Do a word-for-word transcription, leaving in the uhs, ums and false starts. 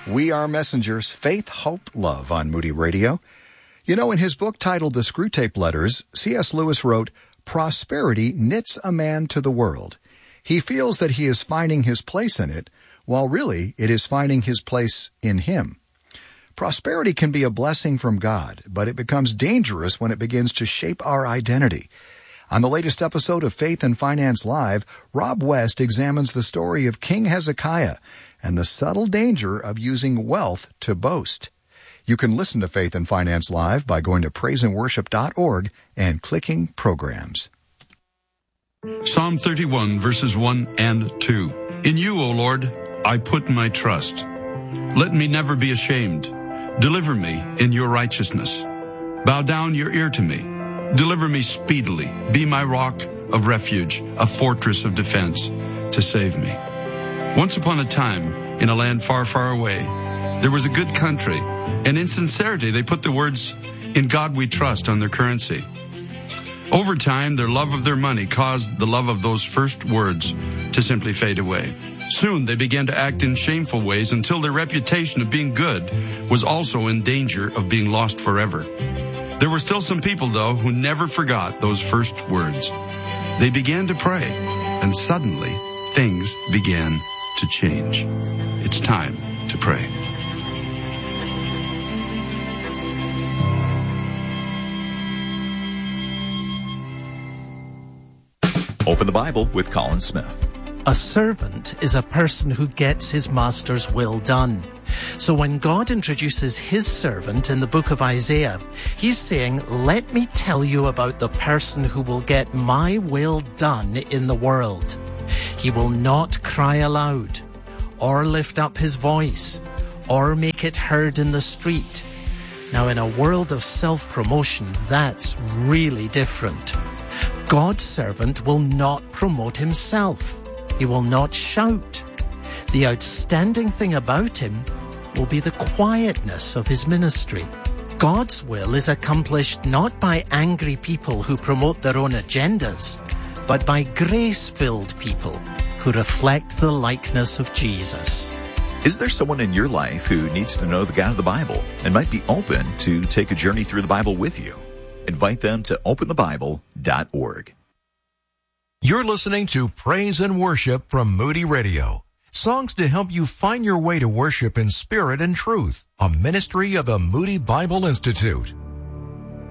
We Are Messengers, Faith, Hope, Love on Moody Radio. You know, in his book titled The Screwtape Letters, C S. Lewis wrote, "Prosperity knits a man to the world. He feels that he is finding his place in it, while really it is finding his place in him." Prosperity can be a blessing from God, but it becomes dangerous when it begins to shape our identity. On the latest episode of Faith and Finance Live, Rob West examines the story of King Hezekiah and the subtle danger of using wealth to boast. You can listen to Faith and Finance Live by going to praise and worship dot org and clicking Programs. Psalm thirty-one, verses one and two. In you, O Lord, I put my trust. Let me never be ashamed. Deliver me in your righteousness. Bow down your ear to me. Deliver me speedily. Be my rock of refuge, a fortress of defense to save me. Once upon a time, in a land far, far away, there was a good country, and in sincerity they put the words, "In God we trust," on their currency. Over time, their love of their money caused the love of those first words to simply fade away. Soon they began to act in shameful ways until their reputation of being good was also in danger of being lost forever. There were still some people, though, who never forgot those first words. They began to pray, and suddenly things began to change. It's time to pray. Open the Bible with Colin Smith. A servant is a person who gets his master's will done. So when God introduces his servant in the book of Isaiah, he's saying, let me tell you about the person who will get my will done in the world. He will not cry aloud, or lift up his voice, or make it heard in the street. Now, in a world of self-promotion, that's really different. God's servant will not promote himself. He will not shout. The outstanding thing about him will be the quietness of his ministry. God's will is accomplished not by angry people who promote their own agendas, but by grace-filled people who reflect the likeness of Jesus. Is there someone in your life who needs to know the God of the Bible and might be open to take a journey through the Bible with you? Invite them to open the bible dot org. You're listening to Praise and Worship from Moody Radio. Songs to help you find your way to worship in spirit and truth. A ministry of the Moody Bible Institute.